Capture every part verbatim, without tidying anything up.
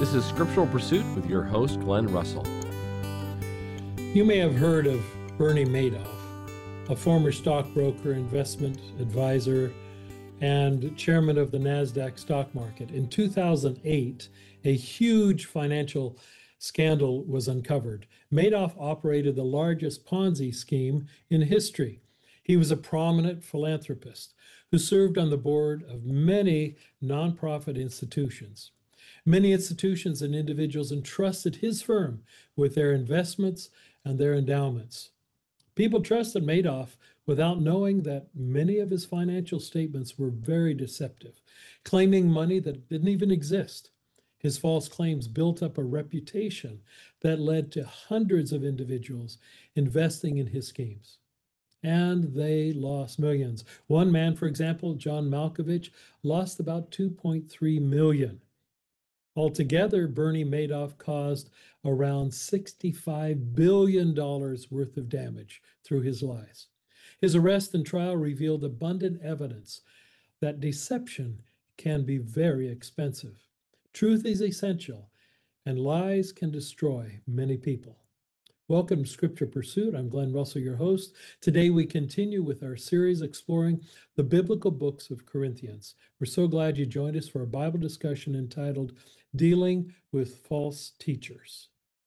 This is Scriptural Pursuit with your host, Glenn Russell. You may have heard of Bernie Madoff, a former stockbroker, investment advisor, and chairman of the NASDAQ stock market. In two thousand eight, a huge financial scandal was uncovered. Madoff operated the largest Ponzi scheme in history. He was a prominent philanthropist who served on the board of many nonprofit institutions. Many institutions and individuals entrusted his firm with their investments and their endowments. People trusted Madoff without knowing that many of his financial statements were very deceptive, claiming money that didn't even exist. His false claims built up a reputation that led to hundreds of individuals investing in his schemes. And they lost millions. One man, for example, John Malkovich, lost about two point three million dollars. Altogether, Bernie Madoff caused around sixty-five billion dollars worth of damage through his lies. His arrest and trial revealed abundant evidence that deception can be very expensive. Truth is essential, and lies can destroy many people. Welcome to Scripture Pursuit. I'm Glenn Russell, your host. Today we continue with our series exploring the biblical books of Corinthians. We're so glad you joined us for a Bible discussion entitled Dealing with False Teachers.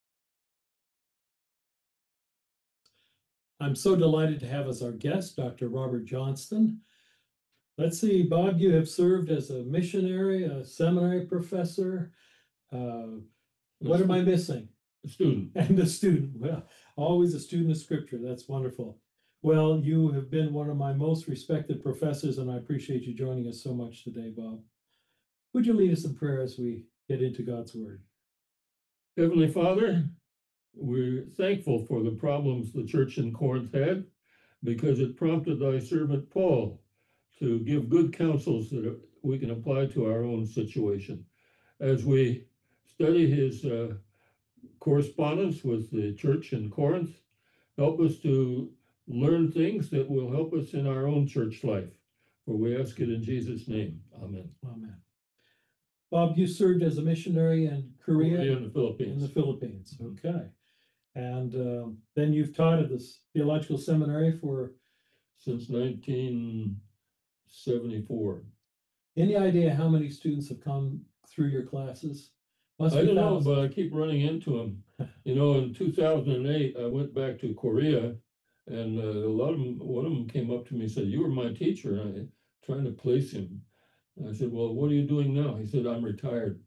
I'm so delighted to have as our guest Doctor Robert Johnston. Let's see, Bob, you have served as a missionary, a seminary professor. Uh, what am I missing? A student. And a student. Well, always a student of Scripture. That's wonderful. Well, you have been one of my most respected professors, and I appreciate you joining us so much today, Bob. Would you lead us in prayer as we get into God's Word? Heavenly Father, we're thankful for the problems the church in Corinth had, because it prompted thy servant Paul to give good counsels that we can apply to our own situation. As we study his uh, correspondence with the church in Corinth, help us to learn things that will help us in our own church life. For we ask it in Jesus' name. Amen. Amen. Bob, you served as a missionary in Korea, Korea and the Philippines. In the Philippines. Okay. And um, then you've taught at this theological seminary for? Since nineteen seventy-four. Any idea how many students have come through your classes? Must I be don't know, thousands. but I keep running into them. You know, in two thousand eight, I went back to Korea, and uh, a lot of them, one of them came up to me and said, "You were my teacher." And I trying to place him. I said, "Well, what are you doing now?" He said, "I'm retired."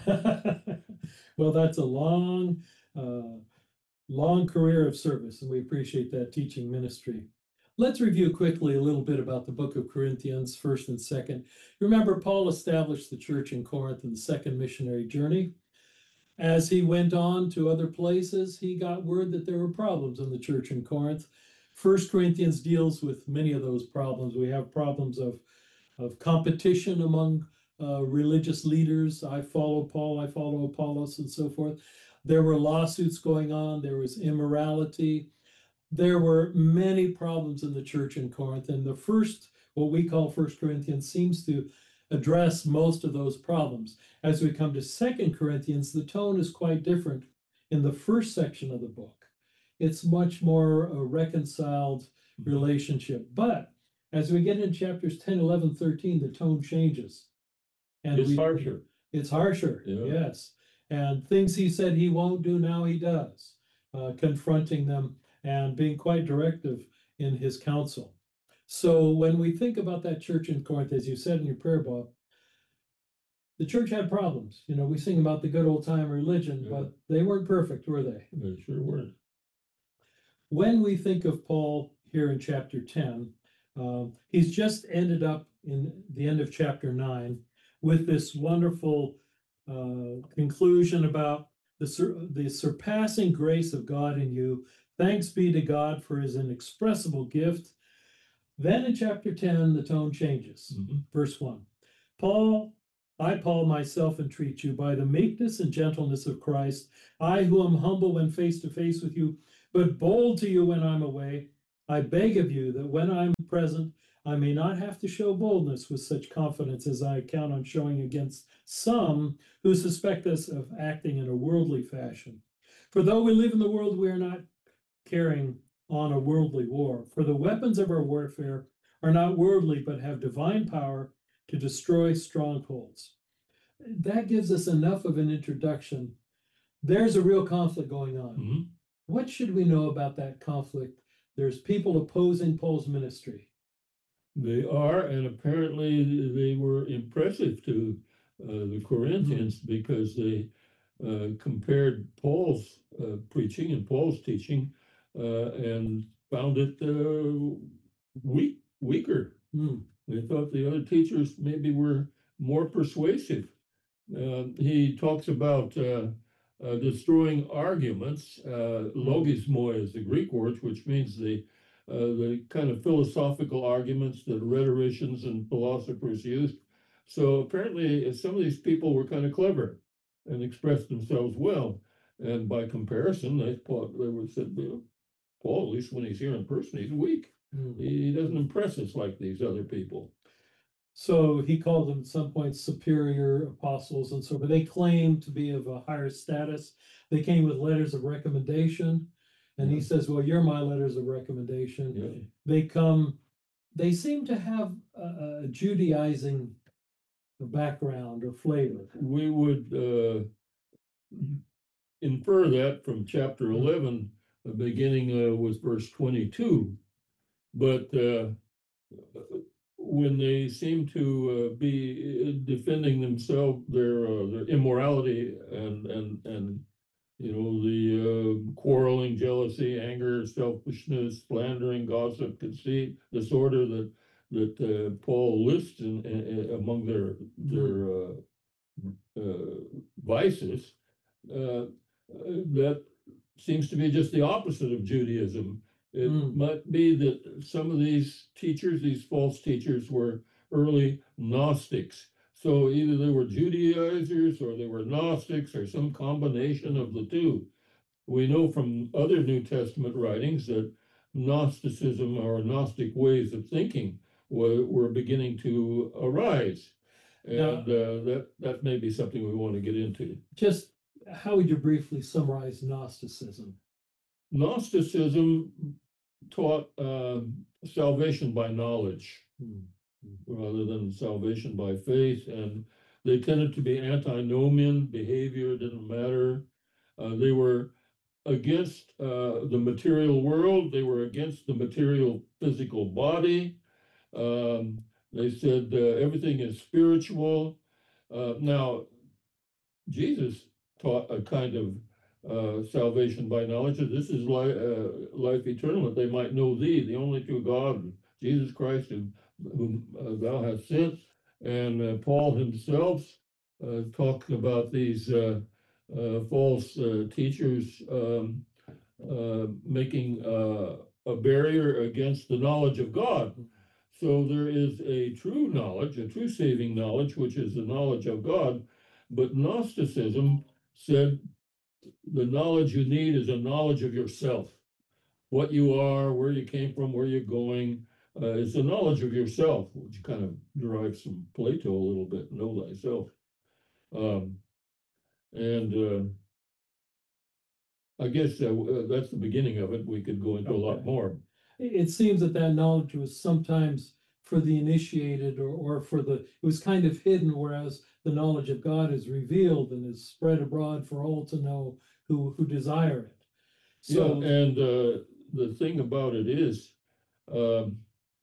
Well, that's a long, uh, long career of service, and we appreciate that teaching ministry. Let's review quickly a little bit about the book of Corinthians, first and second. Remember, Paul established the church in Corinth in the second missionary journey. As he went on to other places, he got word that there were problems in the church in Corinth. First Corinthians deals with many of those problems. We have problems of, of competition among uh, religious leaders. I follow Paul, I follow Apollos, and so forth. There were lawsuits going on. There was immorality. There were many problems in the church in Corinth, and the first, what we call First Corinthians, seems to address most of those problems. As we come to Second Corinthians, the tone is quite different. In the first section of the book, it's much more a reconciled relationship. But as we get in chapters ten, eleven, thirteen, the tone changes. And It's we, harsher. It's harsher, Yeah. yes. And things he said he won't do, now he does, uh, confronting them and being quite directive in his counsel. So when we think about that church in Corinth, as you said in your prayer, Bob, the church had problems. You know, we sing about the good old time religion, Yeah. but they weren't perfect, were they? They sure weren't. When we think of Paul here in chapter ten, um, he's just ended up in the end of chapter nine with this wonderful uh, conclusion about the, sur- the surpassing grace of God in you. Thanks be to God for his inexpressible gift. Then in chapter ten, the tone changes. Mm-hmm. Verse one, Paul, I, Paul, myself entreat you by the meekness and gentleness of Christ, I who am humble when face to face with you, but bold to you when I'm away, I beg of you that when I'm present, I may not have to show boldness with such confidence as I count on showing against some who suspect us of acting in a worldly fashion. For though we live in the world, we are not carrying on a worldly war. For the weapons of our warfare are not worldly, but have divine power to destroy strongholds. That gives us enough of an introduction. There's a real conflict going on. Mm-hmm. What should we know about that conflict? There's people opposing Paul's ministry. They are, and apparently they were impressive to uh, the Corinthians mm-hmm. because they uh, compared Paul's uh, preaching and Paul's teaching uh, and found it uh, weak, weaker. Mm. They thought the other teachers maybe were more persuasive. Uh, he talks about uh, uh, destroying arguments. Uh, logismoi is the Greek word, which means the uh, the kind of philosophical arguments that rhetoricians and philosophers used. So apparently, some of these people were kind of clever and expressed themselves well. And by comparison, they thought they were said, Paul, at least when he's here in person, he's weak. Mm. He doesn't impress us like these other people. So he called them at some point superior apostles and so forth. They claimed to be of a higher status. They came with letters of recommendation. And yeah. he says, well, you're my letters of recommendation. Yeah. They come, they seem to have a, a Judaizing background or flavor. We would uh, infer that from chapter eleven, the beginning uh, with verse twenty-two. But uh, when they seem to uh, be defending themselves, their uh, their immorality and and and you know the uh, quarreling, jealousy, anger, selfishness, slandering, gossip, conceit, disorder that that uh, Paul lists in, in, among their their uh, uh, vices, uh, that seems to be just the opposite of Judaism. It mm. might be that some of these teachers, these false teachers, were early Gnostics. So either they were Judaizers or they were Gnostics or some combination of the two. We know from other New Testament writings that Gnosticism or Gnostic ways of thinking were, were beginning to arise. And now, uh, that, that may be something we want to get into. Just how would you briefly summarize Gnosticism? Gnosticism taught uh, salvation by knowledge mm-hmm. rather than salvation by faith, and they tended to be antinomian. Behavior didn't matter. Uh, they were against uh, the material world. They were against the material physical body. Um, they said uh, everything is spiritual. Uh, now, Jesus taught a kind of Uh, salvation by knowledge. This is life, uh, life eternal, that they might know thee, the only true God, Jesus Christ, whom, whom uh, thou hast sent. And uh, Paul himself uh, talked about these uh, uh, false uh, teachers um, uh, making uh, a barrier against the knowledge of God. So there is a true knowledge, a true saving knowledge, which is the knowledge of God. But Gnosticism said, the knowledge you need is a knowledge of yourself, what you are, where you came from, where you're going. Uh, it's a knowledge of yourself, which kind of derives from Plato a little bit, know thyself. Um, and uh, I guess uh, that's the beginning of it. We could go into okay. a lot more. It seems that that knowledge was sometimes for the initiated or, or for the, it was kind of hidden, whereas the knowledge of God is revealed and is spread abroad for all to know who, who desire it. So, yeah, and uh, the thing about it is, um,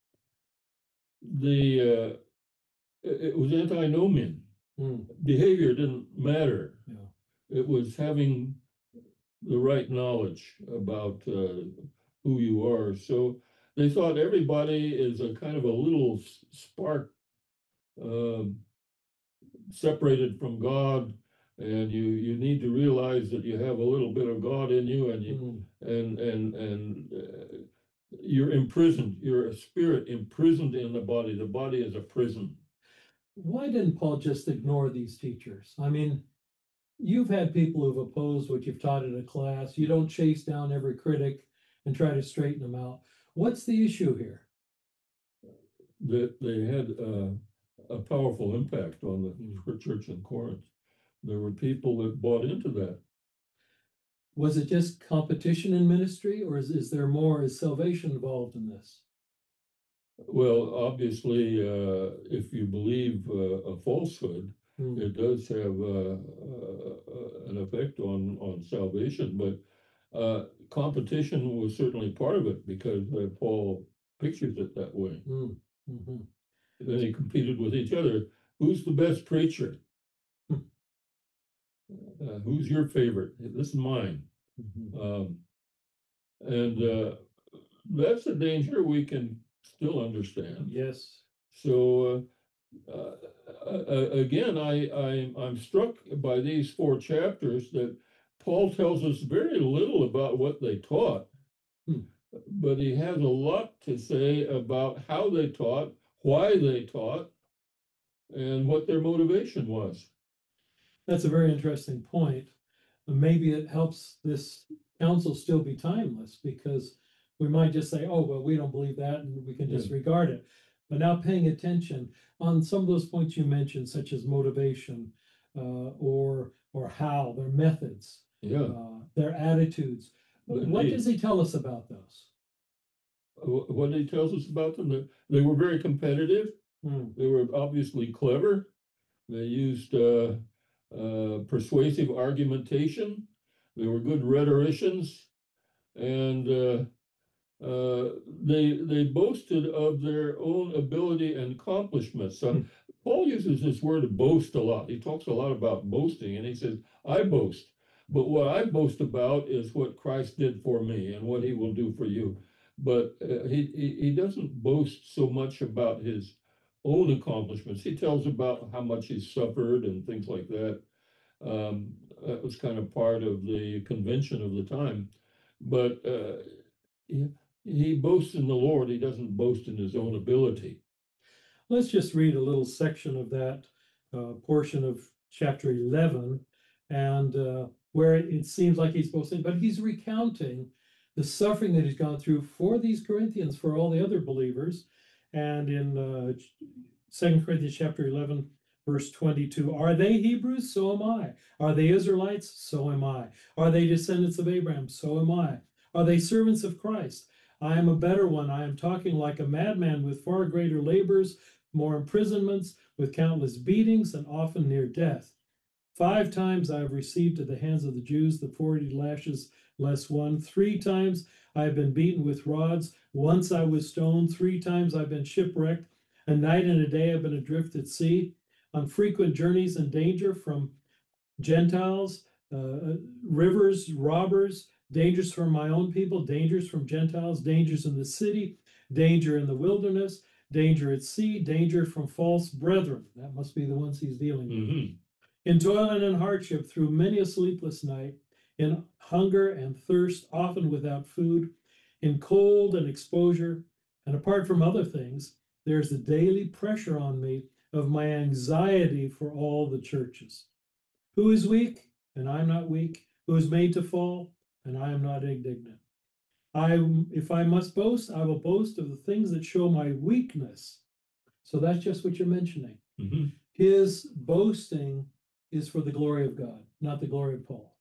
the uh, it was antinomian. Hmm. Behavior didn't matter. Yeah. It was having the right knowledge about uh, who you are. So they thought everybody is a kind of a little spark um, separated from God, and you you need to realize that you have a little bit of God in you, and you mm. and and and uh, you're imprisoned. You're a spirit imprisoned in the body. The body is a prison. Why didn't Paul just ignore these teachers? I mean, you've had people who've opposed what you've taught in a class. You don't chase down every critic and try to straighten them out. What's the issue here? that they had uh, a powerful impact on the Mm. church in Corinth. There were people that bought into that. Was it just competition in ministry, or is, is there more? Is salvation involved in this? Well, obviously, uh, if you believe uh, a falsehood, Mm. it does have uh, uh, an effect on on salvation. But uh, competition was certainly part of it because uh, Paul pictures it that way. Mm. Mhm. Then they competed with each other. Who's the best preacher? Hmm. Uh, who's your favorite? This is mine. Mhm. Um, and uh, that's a danger we can still understand. Yes. So uh, uh, uh, again, I, I I'm struck by these four chapters that Paul tells us very little about what they taught, Hmm. but he has a lot to say about how they taught, why they taught, and what their motivation was. That's a very interesting point. Maybe it helps this council still be timeless, because we might just say, oh, well, we don't believe that, and we can Yeah. disregard it. But now paying attention on some of those points you mentioned, such as motivation, uh, or or how, their methods, Yeah. uh, their attitudes. What Indeed. does he tell us about those? Wh- What he tells us about them, that they were very competitive. Hmm. They were obviously clever. They used uh, uh, persuasive argumentation. They were good rhetoricians, and uh, uh, they they boasted of their own ability and accomplishments. So Hmm. Paul uses this word boast a lot. He talks a lot about boasting, and he says, "I boast, but what I boast about is what Christ did for me and what He will do for you." But uh, he, he he doesn't boast so much about his own accomplishments. He tells about how much he's suffered and things like that. Um, that was kind of part of the convention of the time. But uh, he, he boasts in the Lord. He doesn't boast in his own ability. Let's just read a little section of that uh, portion of chapter eleven, and uh, where it seems like he's boasting, but he's recounting the suffering that he's gone through for these Corinthians, for all the other believers. And in uh, Second Corinthians chapter eleven, verse twenty-two, are they Hebrews? So am I. Are they Israelites? So am I. Are they descendants of Abraham? So am I. Are they servants of Christ? I am a better one. I am talking like a madman, with far greater labors, more imprisonments, with countless beatings, and often near death. Five times I have received at the hands of the Jews the forty lashes less one. Three times I have been beaten with rods. Once I was stoned. Three times I've been shipwrecked. A night and a day I've been adrift at sea, on frequent journeys in danger from Gentiles, uh, rivers, robbers, dangers from my own people, dangers from Gentiles, dangers in the city, danger in the wilderness, danger at sea, danger from false brethren. That must be the ones he's dealing with. Mm-hmm. In toil and in hardship, through many a sleepless night, in hunger and thirst, often without food, in cold and exposure, and apart from other things, there's the daily pressure on me of my anxiety for all the churches. Who is weak, and I am not weak? Who is made to fall, and I am not indignant? I, if I must boast, I will boast of the things that show my weakness. So that's just what you're mentioning. Mm-hmm. His boasting is for the glory of God, not the glory of Paul.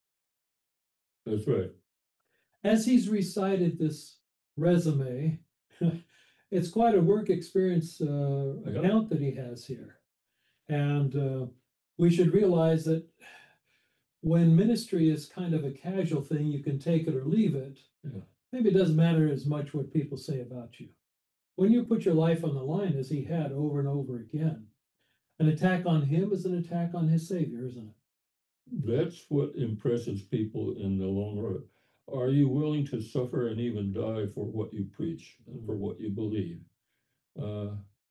That's right. As he's recited this resume, it's quite a work experience uh, Yeah. account that he has here. And uh, we should realize that when ministry is kind of a casual thing, you can take it or leave it. Yeah. Maybe it doesn't matter as much what people say about you. When you put your life on the line, as he had over and over again, an attack on him is an attack on his Savior, isn't it? That's what impresses people in the long run. Are you willing to suffer and even die for what you preach and for what you believe? Uh,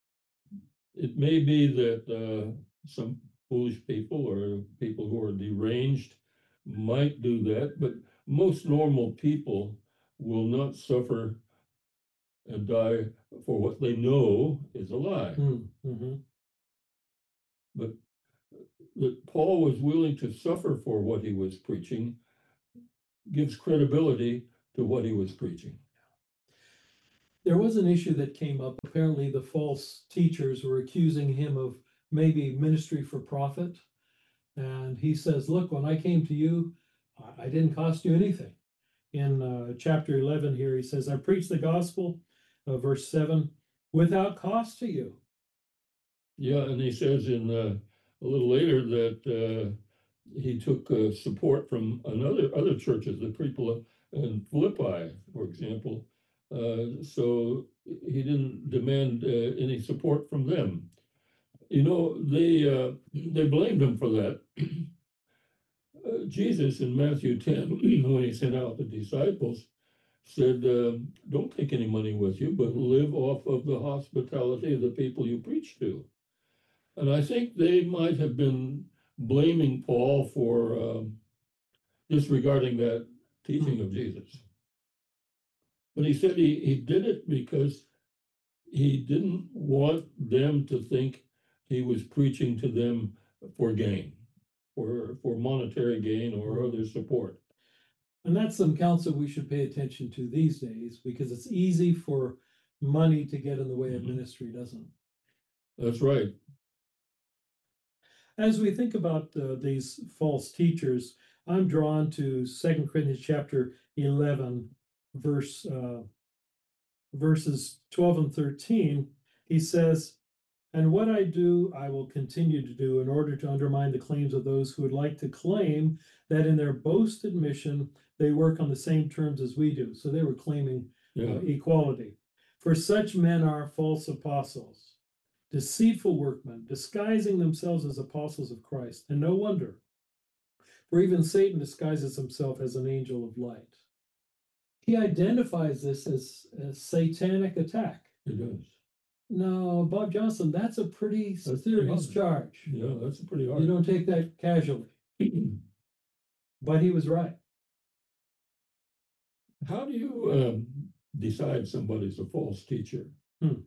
it may be that uh, some foolish people or people who are deranged might do that, but most normal people will not suffer and die for what they know is a lie. Mm-hmm. But that Paul was willing to suffer for what he was preaching gives credibility to what he was preaching. there was an issue that came up. Apparently, the false teachers were accusing him of maybe ministry for profit. And he says, look, when I came to you, I I didn't cost you anything. In uh, chapter eleven here, he says, I preached the gospel, uh, verse seven, without cost to you. Yeah, and he says in uh, a little later that uh, he took uh, support from another other churches, the people in Philippi, for example. Uh, so he didn't demand uh, any support from them. You know, they uh, they blamed him for that. uh, Jesus in Matthew ten, when he sent out the disciples, said, um, "Don't take any money with you, but live off of the hospitality of the people you preach to." And I think they might have been blaming Paul for um, disregarding that teaching of Jesus. But he said he, he did it because he didn't want them to think he was preaching to them for gain, for, for monetary gain or other support. And that's some counsel we should pay attention to these days, because it's easy for money to get in the way of Mhm. ministry, doesn't it? That's right. As we think about uh, these false teachers, I'm drawn to Second Corinthians chapter eleven, verse uh, verses twelve and thirteen. He says, "And what I do, I will continue to do in order to undermine the claims of those who would like to claim that in their boasted mission they work on the same terms as we do." So they were claiming Yeah. uh, equality. "For such men are false apostles, deceitful workmen, disguising themselves as apostles of Christ. And no wonder, for even Satan disguises himself as an angel of light." He identifies this as a satanic attack. It does. No, Bob Johnson, that's a pretty That's serious pretty charge. Yeah, that's pretty You hard. don't take that casually. But he was right. How do you um, decide somebody's a false teacher? Hmm.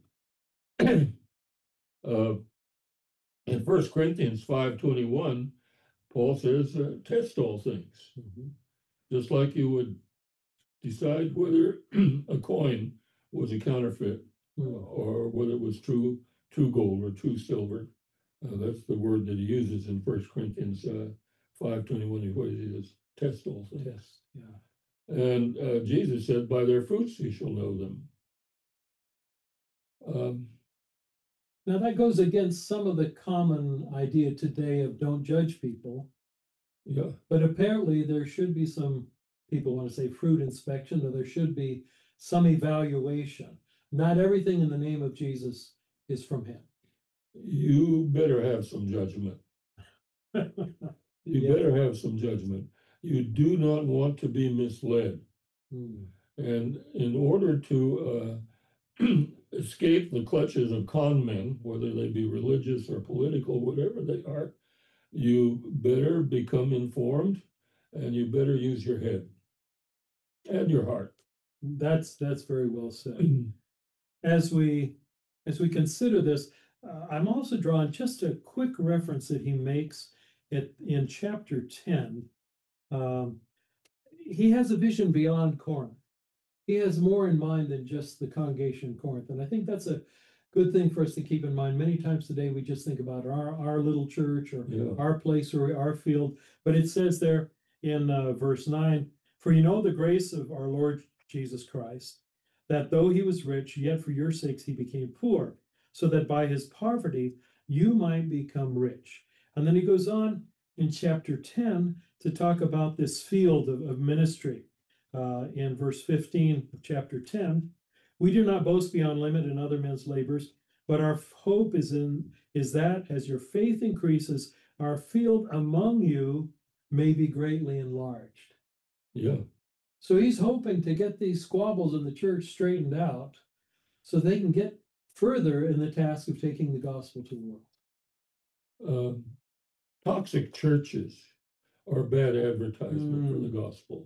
uh, in First Corinthians five twenty-one, Paul says, uh, test all things. Mhm. Just like you would decide whether a coin was a counterfeit Hmm. or whether it was true true gold or true silver. Uh, that's the word that he uses in First Corinthians uh, five twenty-one. What he says, test all things. Yes, yeah. And uh, Jesus said, by their fruits you shall know them. Um, Now that goes against some of the common idea today of don't judge people. yeah, But apparently there should be some, people want to say fruit inspection, or there should be some evaluation. Not everything in the name of Jesus is from him. you better have some judgment. You Yeah. better have some judgment. You do not want to be misled. Hmm. And in order to uh, escape the clutches of con men, whether they be religious or political, whatever they are, you better become informed and you better use your head and your heart. That's that's very well said. As we as we consider this, uh, I'm also drawing just a quick reference that he makes it in chapter ten. Um, he has a vision beyond Corinth. He has more in mind than just the congregation in Corinth, and I think that's a good thing for us to keep in mind. Many times today we just think about our our little church or Yeah. our place or our field, but it says there in uh, verse nine, "For you know the grace of our Lord Jesus Christ, that though he was rich, yet for your sakes he became poor, so that by his poverty you might become rich." And then he goes on in chapter ten to talk about this field of, of ministry. Uh, in verse fifteen of chapter ten, "We do not boast beyond limit in other men's labors, but our hope is in is that as your faith increases, our field among you may be greatly enlarged." Yeah. So he's hoping to get these squabbles in the church straightened out so they can get further in the task of taking the gospel to the world. Um, toxic churches are bad advertisement for the Mm. gospel.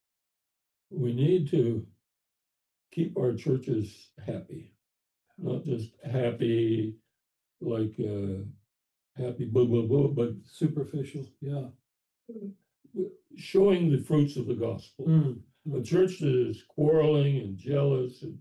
We need to keep our churches happy, not just happy like uh, happy blah blah blah, but Superficial, yeah. showing the fruits of the gospel. Mm. A church that is quarreling and jealous and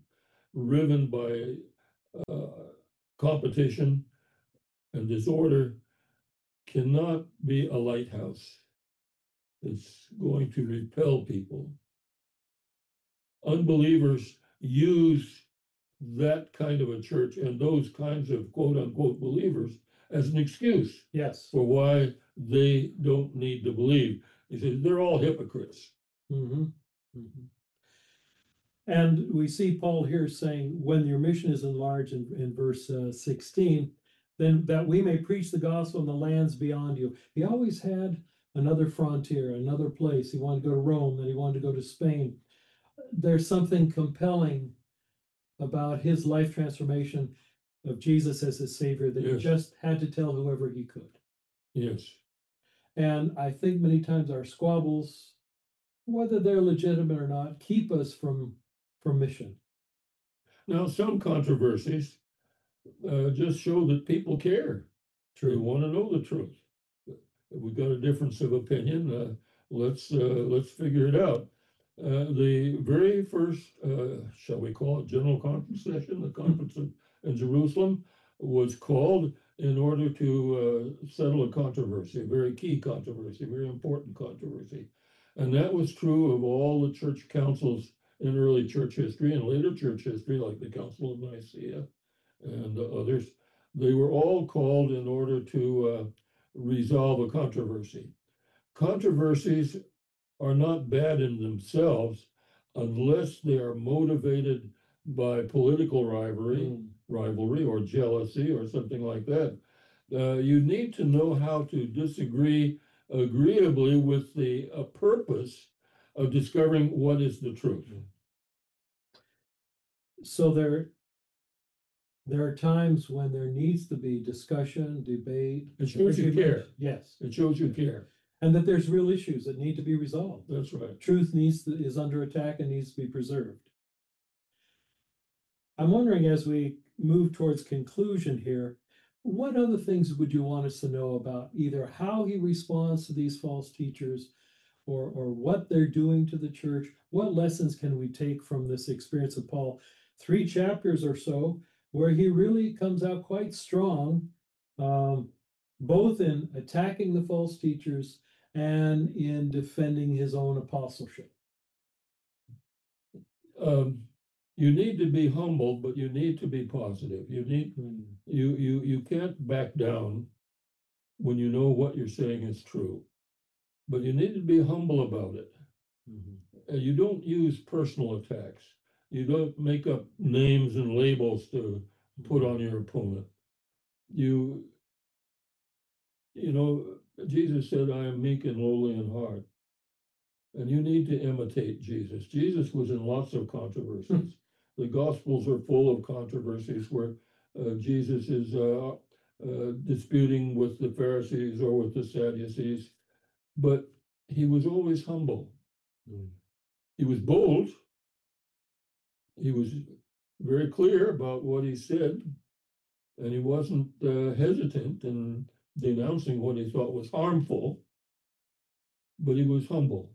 riven by uh, competition and disorder cannot be a lighthouse. It's going to repel people. Unbelievers use that kind of a church and those kinds of quote unquote believers as an excuse Yes. for why they don't need to believe. He says they're all hypocrites. Mm-hmm. Mm-hmm. And we see Paul here saying, when your mission is enlarged in, in verse uh, sixteen, then that we may preach the gospel in the lands beyond you. He always had another frontier, another place. He wanted to go to Rome, then he wanted to go to Spain. There's something compelling about his life transformation of Jesus as his Savior that yes. he just had to tell whoever he could. Yes. And I think many times our squabbles, whether they're legitimate or not, keep us from, from mission. Now, some controversies uh, just show that people care. True. They want to know the truth. If we've got a difference of opinion, uh, let's uh, let's figure it out. Uh, the very first, uh, shall we call it, General Conference session, the conference in, in Jerusalem, was called in order to uh, settle a controversy, a very key controversy, a very important controversy. And that was true of all the church councils in early church history and later church history, like the Council of Nicaea and uh, others. They were all called in order to uh, resolve a controversy. Controversies are not bad in themselves unless they are motivated by political rivalry, mm. rivalry or jealousy or something like that. Uh, you need to know how to disagree agreeably with the uh, purpose of discovering what is the truth. So there, there are times when there needs to be discussion, debate. It shows you care. Yes. It shows you care. And that there's real issues that need to be resolved. That's right. Truth needs to, is under attack and needs to be preserved. I'm wondering, as we move towards conclusion here, what other things would you want us to know about either how he responds to these false teachers or, or what they're doing to the church? What lessons can we take from this experience of Paul? Three chapters or so where he really comes out quite strong, um, both in attacking the false teachers and in defending his own apostleship. Um, you need to be humble, but you need to be positive. You need mm. you you you can't back down when you know what you're saying is true, but you need to be humble about it. Mm-hmm. Uh, you don't use personal attacks. You don't make up names and labels to put on your opponent. You you know. Jesus said, I am meek and lowly in heart. And you need to imitate Jesus. Jesus was in lots of controversies. The Gospels are full of controversies where uh, Jesus is uh, uh, disputing with the Pharisees or with the Sadducees, but he was always humble. Mm. He was bold. He was very clear about what he said, and he wasn't uh, hesitant in denouncing what he thought was harmful, but he was humble.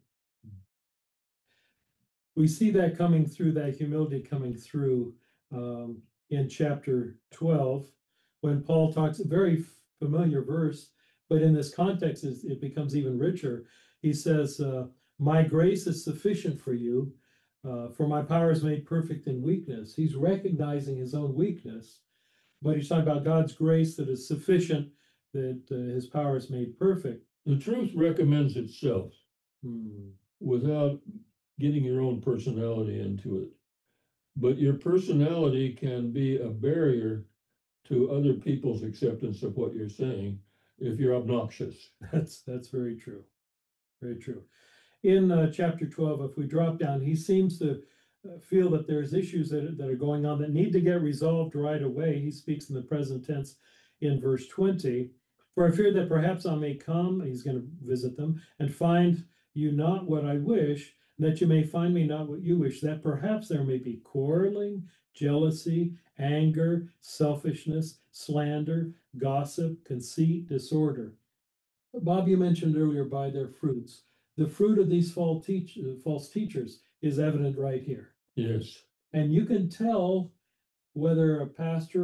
We see that coming through, that humility coming through um, in chapter twelve, when Paul talks, a very familiar verse, but in this context it becomes even richer. He says, uh, my grace is sufficient for you, uh, for my power is made perfect in weakness. He's recognizing his own weakness, but he's talking about God's grace that is sufficient, that uh, his power is made perfect. The truth recommends itself hmm. without getting your own personality into it. But your personality can be a barrier to other people's acceptance of what you're saying if you're obnoxious. That's that's very true. Very true. In uh, chapter twelve, if we drop down, he seems to feel that there's issues that are, that are going on that need to get resolved right away. He speaks in the present tense in verse twenty. For I fear that perhaps I may come, he's going to visit them, and find you not what I wish, and that you may find me not what you wish, that perhaps there may be quarreling, jealousy, anger, selfishness, slander, gossip, conceit, disorder. Bob, you mentioned earlier, by their fruits. The fruit of these false, teach, false teachers is evident right here. Yes. And you can tell whether a pastor